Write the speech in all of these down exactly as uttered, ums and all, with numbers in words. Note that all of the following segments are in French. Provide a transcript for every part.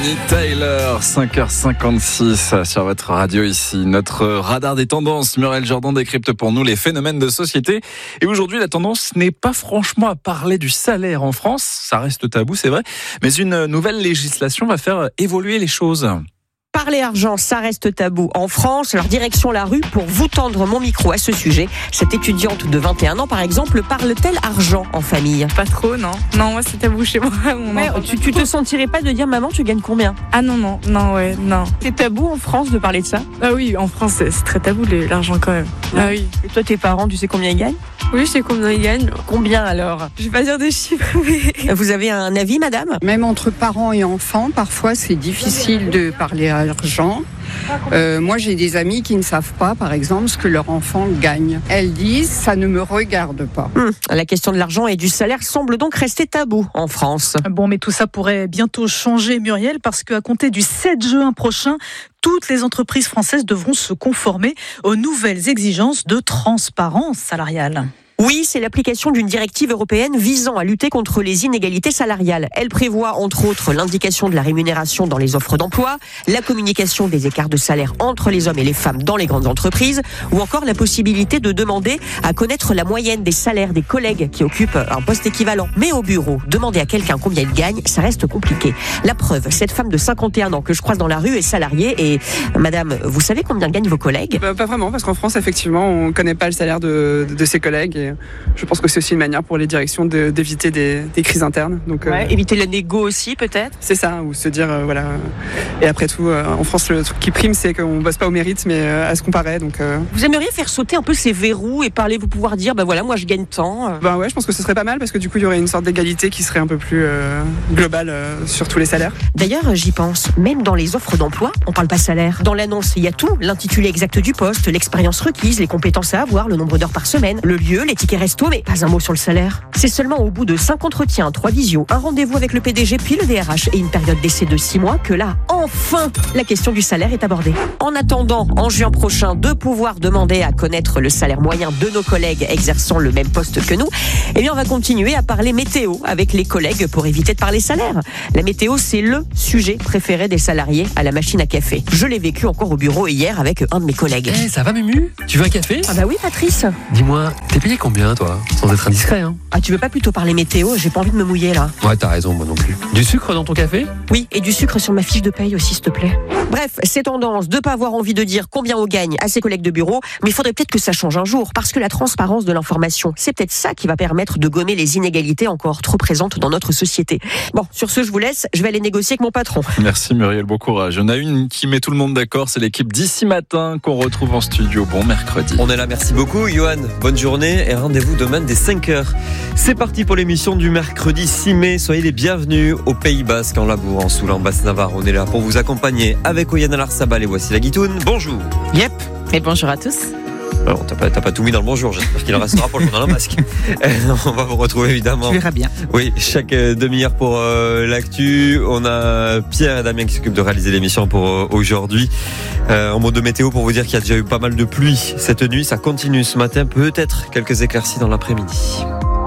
Bonnie Tyler, cinq heures cinquante-six sur votre radio ici. Notre radar des tendances, Muriel Jourdan décrypte pour nous les phénomènes de société. Et aujourd'hui, la tendance n'est pas franchement à parler du salaire en France. Ça reste tabou, c'est vrai. Mais une nouvelle législation va faire évoluer les choses. Parler argent, ça reste tabou en France. Alors direction la rue pour vous tendre mon micro à ce sujet. Cette étudiante de vingt et un ans, par exemple, parle-t-elle argent en famille ? Pas trop, non. Non, moi c'est tabou chez moi. Ouais, tu, tu te sentirais pas de dire maman, tu gagnes combien ? Ah non, non, non, ouais, non. C'est tabou en France de parler de ça ? Ah oui, en France c'est, c'est très tabou l'argent quand même. Ah oui. Et toi, tes parents, tu sais combien ils gagnent ? Oui, je sais combien ils gagnent. Combien alors ? Je vais pas dire des chiffres, mais... Vous avez un avis, madame ? Même entre parents et enfants, parfois c'est difficile de parler argent. Euh, moi, j'ai des amis qui ne savent pas, par exemple, ce que leur enfant gagne. Elles disent, ça ne me regarde pas. Hum, la question de l'argent et du salaire semble donc rester tabou en France. Bon, mais tout ça pourrait bientôt changer, Muriel, parce qu'à compter du sept juin prochain, toutes les entreprises françaises devront se conformer aux nouvelles exigences de transparence salariale. Oui, c'est l'application d'une directive européenne visant à lutter contre les inégalités salariales. Elle prévoit, entre autres, l'indication de la rémunération dans les offres d'emploi, la communication des écarts de salaire entre les hommes et les femmes dans les grandes entreprises, ou encore la possibilité de demander à connaître la moyenne des salaires des collègues qui occupent un poste équivalent. Mais au bureau, demander à quelqu'un combien il gagne, ça reste compliqué. La preuve, cette femme de cinquante et un ans que je croise dans la rue est salariée et, madame, vous savez combien gagnent vos collègues ? Bah, pas vraiment, parce qu'en France, effectivement, on ne connaît pas le salaire de, de, de ses collègues. Et je pense que c'est aussi une manière pour les directions de, d'éviter des, des crises internes. Donc, ouais, euh, éviter la négo aussi, peut-être ? C'est ça, ou se dire, euh, voilà. Et après tout, euh, en France, le truc qui prime, c'est qu'on ne bosse pas au mérite, mais euh, à ce qu'on paraît. Donc, euh... Vous aimeriez faire sauter un peu ces verrous et parler, vous pouvoir dire, ben bah voilà, moi je gagne tant. Ben ouais, je pense que ce serait pas mal, parce que du coup, il y aurait une sorte d'égalité qui serait un peu plus euh, globale euh, sur tous les salaires. D'ailleurs, j'y pense, même dans les offres d'emploi, on parle pas salaire. Dans l'annonce, il y a tout, l'intitulé exact du poste, l'expérience requise, les compétences à avoir, le nombre d'heures par semaine, le lieu, les tickets resto, mais pas un mot sur le salaire. C'est seulement au bout de cinq entretiens, trois visios, un rendez-vous avec le P D G puis le D R H et une période d'essai de six mois que là, enfin, la question du salaire est abordée. En attendant, en juin prochain, de pouvoir demander à connaître le salaire moyen de nos collègues exerçant le même poste que nous, eh bien on va continuer à parler météo avec les collègues pour éviter de parler salaire. La météo, c'est le sujet préféré des salariés à la machine à café. Je l'ai vécu encore au bureau hier avec un de mes collègues. Hey, ça va Mumu ? Tu veux un café ? Ah bah oui Patrice. Dis-moi, t'es payé combien toi ? Sans être indiscret hein ? Ah tu veux pas plutôt parler météo ? J'ai pas envie de me mouiller là. Ouais t'as raison, moi non plus. Du sucre dans ton café ? Oui, et du sucre sur ma fiche de paye aussi s'il te plaît. Bref, c'est tendance de pas avoir envie de dire combien on gagne à ses collègues de bureau, mais il faudrait peut-être que ça change un jour, parce que la transparence de l'information, c'est peut-être ça qui va permettre de gommer les inégalités encore trop présentes dans notre société. Bon, sur ce je vous laisse, je vais aller négocier avec mon patron. Merci Muriel, bon courage. Il y en a une qui met tout le monde d'accord, c'est l'équipe d'ici matin qu'on retrouve en studio. Bon mercredi. On est là, merci beaucoup Johan, bonne journée et rendez-vous demain dès cinq heures. C'est parti pour l'émission du mercredi six mai, soyez les bienvenus au Pays Basque, en Labour, en Soulan, en Basse-Navarre. On est là pour vous accompagner avec Oyana Larsabal et voici la Guitoune. Bonjour. Yep, et bonjour à tous. Alors, t'as pas, t'as pas tout mis dans le bonjour, j'espère qu'il en restera pour le journal en masque. On va vous retrouver évidemment. Tu verras bien. Oui, chaque demi-heure pour euh, l'actu. On a Pierre et Damien qui s'occupent de réaliser l'émission pour euh, aujourd'hui. Euh, en mode de météo, pour vous dire qu'il y a déjà eu pas mal de pluie cette nuit. Ça continue ce matin, peut-être quelques éclaircies dans l'après-midi.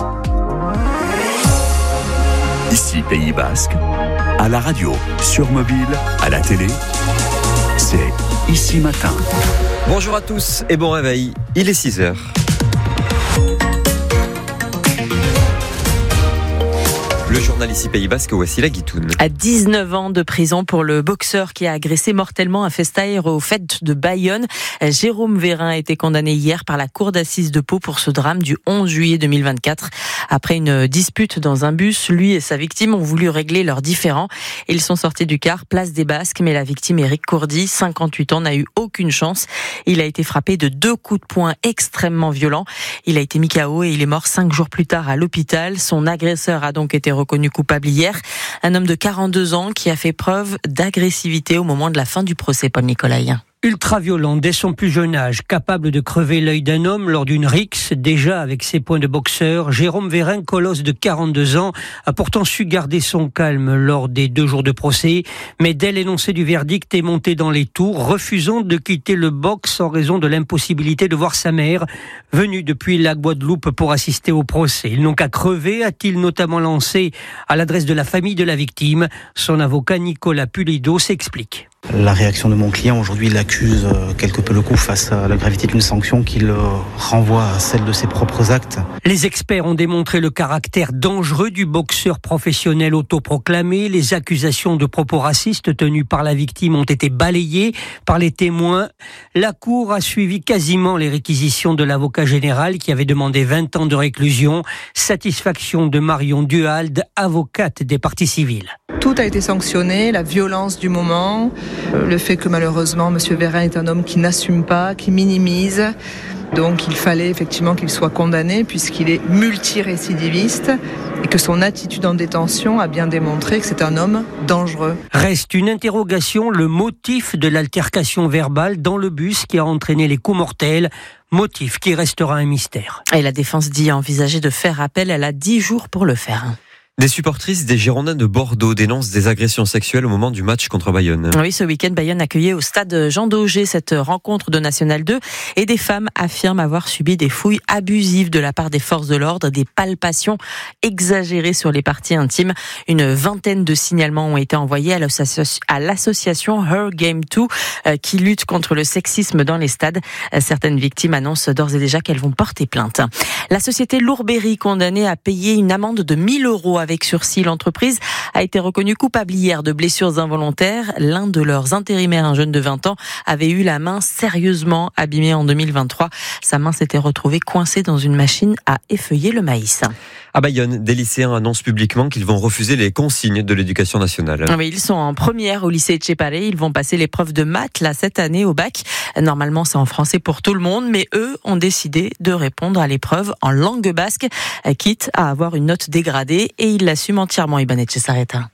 Ici Pays Basque, à la radio, sur mobile, à la télé, c'est Ici Matin. Bonjour à tous et bon réveil, il est six heures. Le journal ici Pays Basque, voici la Guitoune. À dix-neuf ans de prison pour le boxeur qui a agressé mortellement un festaire aux fêtes de Bayonne. Jérôme Vérin a été condamné hier par la cour d'assises de Pau pour ce drame du onze juillet deux mille vingt-quatre. Après une dispute dans un bus, lui et sa victime ont voulu régler leurs différends. Ils sont sortis du car, place des Basques, mais la victime Éric Courdy, cinquante-huit ans, n'a eu aucune chance. Il a été frappé de deux coups de poing extrêmement violents. Il a été mis K O et il est mort cinq jours plus tard à l'hôpital. Son agresseur a donc été reconnu coupable hier. Un homme de quarante-deux ans qui a fait preuve d'agressivité au moment de la fin du procès, Paul Nicolaï. Ultra violent dès son plus jeune âge, capable de crever l'œil d'un homme lors d'une rixe, déjà avec ses poings de boxeur, Jérôme Vérin, colosse de quarante-deux ans, a pourtant su garder son calme lors des deux jours de procès, mais dès l'énoncé du verdict est monté dans les tours, refusant de quitter le box en raison de l'impossibilité de voir sa mère, venue depuis la Guadeloupe pour assister au procès. Ils n'ont qu'à crever, a-t-il notamment lancé à l'adresse de la famille de la victime. Son avocat Nicolas Pulido s'explique. La réaction de mon client, aujourd'hui, il accuse quelque peu le coup face à la gravité d'une sanction qui le renvoie à celle de ses propres actes. Les experts ont démontré le caractère dangereux du boxeur professionnel autoproclamé. Les accusations de propos racistes tenues par la victime ont été balayées par les témoins. La Cour a suivi quasiment les réquisitions de l'avocat général qui avait demandé vingt ans de réclusion. Satisfaction de Marion Duhalde, avocate des parties civiles. Tout a été sanctionné, la violence du moment, le fait que malheureusement M. Vérin est un homme qui n'assume pas, qui minimise. Donc il fallait effectivement qu'il soit condamné puisqu'il est multirécidiviste et que son attitude en détention a bien démontré que c'est un homme dangereux. Reste une interrogation, le motif de l'altercation verbale dans le bus qui a entraîné les coups mortels. Motif qui restera un mystère. Et la défense dit envisager de faire appel, elle a dix jours pour le faire. Des supportrices des Girondins de Bordeaux dénoncent des agressions sexuelles au moment du match contre Bayonne. Oui, ce week-end, Bayonne accueillait au stade Jean Daugé cette rencontre de National deux et des femmes affirment avoir subi des fouilles abusives de la part des forces de l'ordre, des palpations exagérées sur les parties intimes. Une vingtaine de signalements ont été envoyés à l'association Her Game deux qui lutte contre le sexisme dans les stades. Certaines victimes annoncent d'ores et déjà qu'elles vont porter plainte. La société Lourbery, condamnée à payer une amende de mille euros avec sursis. L'entreprise a été reconnue coupable hier de blessures involontaires. L'un de leurs intérimaires, un jeune de vingt ans, avait eu la main sérieusement abîmée en deux mille vingt-trois. Sa main s'était retrouvée coincée dans une machine à effeuiller le maïs. À Bayonne, des lycéens annoncent publiquement qu'ils vont refuser les consignes de l'éducation nationale. Oui, ils sont en première au lycée Etxepare. Ils vont passer l'épreuve de maths là cette année au bac. Normalement, c'est en français pour tout le monde, mais eux ont décidé de répondre à l'épreuve en langue basque, quitte à avoir une note dégradée, et ils l'assument entièrement. Iban Etxezarreta.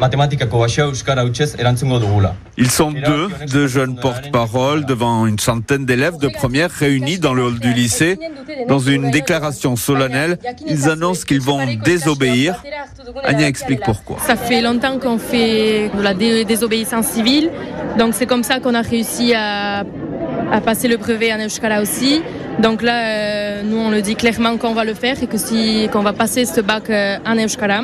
Ils sont deux, deux jeunes porte-parole devant une centaine d'élèves de première réunis dans le hall du lycée. Dans une déclaration solennelle, ils annoncent qu'ils vont désobéir. Anya explique pourquoi. Ça fait longtemps qu'on fait de la dé- désobéissance civile, donc c'est comme ça qu'on a réussi à, à passer le brevet en Euskara aussi. Donc là, euh, nous on le dit clairement qu'on va le faire et que si, qu'on va passer ce bac euh, en Euskara.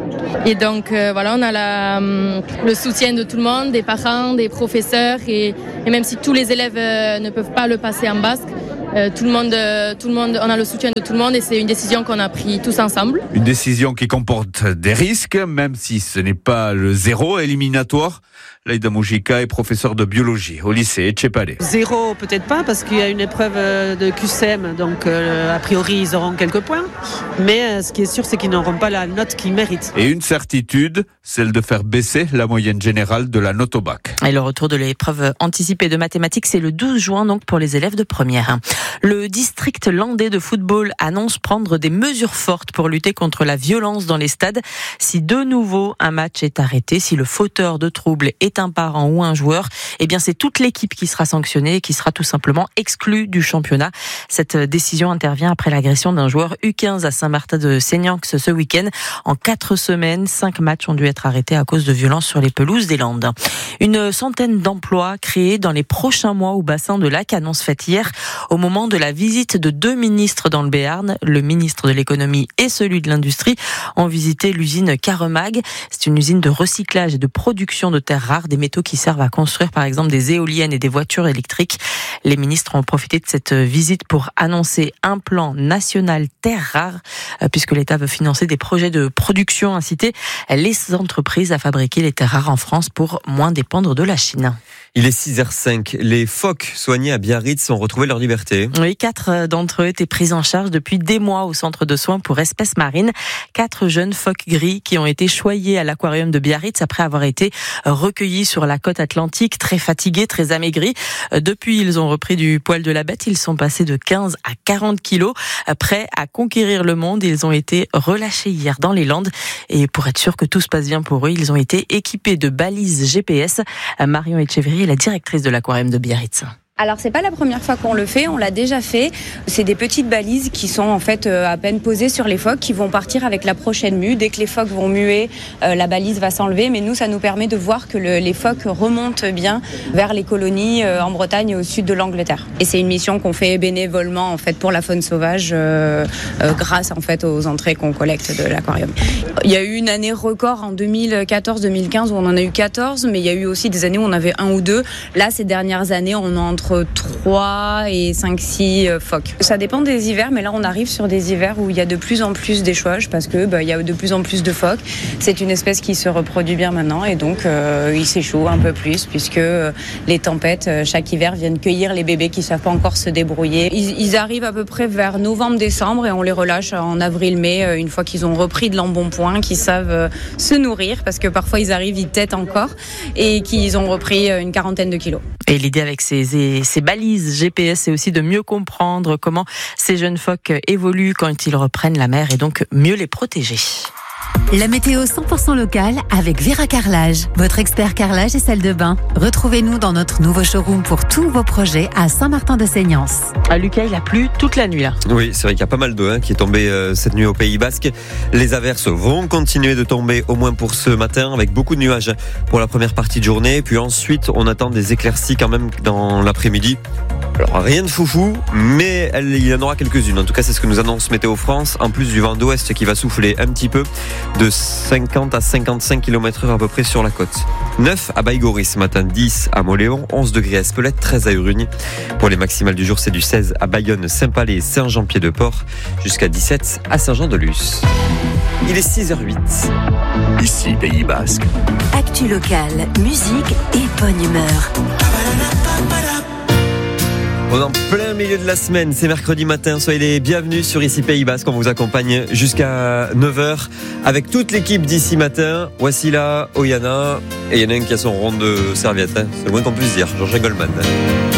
Et donc euh, voilà, on a la, euh, le soutien de tout le monde, des parents, des professeurs, et, et même si tous les élèves euh, ne peuvent pas le passer en basque, euh, tout le monde, euh, tout le monde, on a le soutien de tout le monde, et c'est une décision qu'on a prise tous ensemble. Une décision qui comporte des risques, même si ce n'est pas le zéro éliminatoire. Laïda Moujika est professeure de biologie au lycée Etxepare. Zéro, peut-être pas, parce qu'il y a une épreuve de Q C M, donc euh, a priori ils auront quelques points. Mais euh, ce qui est sûr, c'est qu'ils n'auront pas la note qu'ils méritent. Et une certitude, celle de faire baisser la moyenne générale de la note au bac. Et le retour de l'épreuve anticipée de mathématiques, c'est le douze juin, donc pour les élèves de première. Le district landais de football annonce prendre des mesures fortes pour lutter contre la violence dans les stades. Si de nouveau un match est arrêté, si le fauteur de troubles est un parent ou un joueur, eh bien c'est toute l'équipe qui sera sanctionnée et qui sera tout simplement exclue du championnat. Cette décision intervient après l'agression d'un joueur U quinze à Saint-Martin-de-Seignan ce week-end. En quatre semaines, cinq matchs ont dû être arrêtés à cause de violences sur les pelouses des Landes. Une centaine d'emplois créés dans les prochains mois au bassin de Lac, annonce faite hier au moment de la visite de deux ministres dans le Béarn. Le ministre de l'économie et celui de l'industrie ont visité l'usine Caremag. C'est une usine de recyclage et de production de terres rares, des métaux qui servent à construire par exemple des éoliennes et des voitures électriques. Les ministres ont profité de cette visite pour annoncer un plan national terres rares, puisque l'État veut financer des projets de production, inciter les entreprises à fabriquer les terres rares en France pour moins dépendre de la Chine. Il est six heures cinq. Les phoques soignés à Biarritz ont retrouvé leur liberté. Oui, quatre d'entre eux étaient pris en charge depuis des mois au centre de soins pour espèces marines. Quatre jeunes phoques gris qui ont été choyés à l'aquarium de Biarritz après avoir été recueillis recueillis sur la côte atlantique, très fatigués, très amaigris. Depuis, ils ont repris du poil de la bête. Ils sont passés de quinze à quarante kilos. Prêts à conquérir le monde, ils ont été relâchés hier dans les Landes. Et pour être sûr que tout se passe bien pour eux, ils ont été équipés de balises G P S. Marion Etcheverry est la directrice de l'aquarium de Biarritz. Alors c'est pas la première fois qu'on le fait, on l'a déjà fait. C'est des petites balises qui sont en fait euh, à peine posées sur les phoques, qui vont partir avec la prochaine mue. Dès que les phoques vont muer, euh, la balise va s'enlever. Mais nous, ça nous permet de voir que le, les phoques remontent bien vers les colonies euh, en Bretagne et au sud de l'Angleterre. Et c'est une mission qu'on fait bénévolement en fait pour la faune sauvage, euh, euh, grâce en fait aux entrées qu'on collecte de l'aquarium. Il y a eu une année record en deux mille quatorze deux mille quinze où on en a eu quatorze, mais il y a eu aussi des années où on avait un ou deux. Là, ces dernières années, on a entre trois et cinq six phoques. Ça dépend des hivers, mais là on arrive sur des hivers où il y a de plus en plus d'échouages parce que bah, il y a de plus en plus de phoques. C'est une espèce qui se reproduit bien maintenant et donc euh, ils s'échouent un peu plus puisque euh, les tempêtes euh, chaque hiver viennent cueillir les bébés qui ne savent pas encore se débrouiller. Ils, ils arrivent à peu près vers novembre-décembre et on les relâche en avril-mai euh, une fois qu'ils ont repris de l'embonpoint, qu'ils savent euh, se nourrir parce que parfois ils arrivent, ils têtent encore et qu'ils ont repris euh, une quarantaine de kilos. Et l'idée avec ces, ces balises G P S, c'est aussi de mieux comprendre comment ces jeunes phoques évoluent quand ils reprennent la mer et donc mieux les protéger. La météo cent pour cent locale avec Vera Carrelage, votre expert carrelage et salle de bain. Retrouvez-nous dans notre nouveau showroom pour tous vos projets à Saint-Martin-de-Seignance. À Lucas, il a plu toute la nuit là. Oui, c'est vrai qu'il y a pas mal d'eau hein, qui est tombée euh, cette nuit au Pays Basque. Les averses vont continuer de tomber au moins pour ce matin avec beaucoup de nuages pour la première partie de journée. Puis ensuite, on attend des éclaircies quand même dans l'après-midi. Alors rien de foufou, mais il y en aura quelques-unes. En tout cas, c'est ce que nous annonce Météo France. En plus du vent d'ouest qui va souffler un petit peu, de cinquante à cinquante-cinq kilomètres heure à peu près sur la côte. neuf à Baïgorry ce matin, dix à Moléon, onze degrés à Espelette, treize à Urrugne. Pour les maximales du jour, c'est du seize à Bayonne, Saint-Palais et Saint-Jean-Pied-de-Port, jusqu'à dix-sept à Saint-Jean-de-Luz. Il est six heures huit. Ici, Pays Basque. Actu locale, musique et bonne humeur. On est en plein milieu de la semaine, c'est mercredi matin, soyez les bienvenus sur Ici Pays Basque, on vous accompagne jusqu'à neuf heures avec toute l'équipe d'Ici Matin, Wassila, Oyana, et il y en a un qui a son rond de serviette, hein. C'est le moins qu'on puisse dire, Georges Goldman.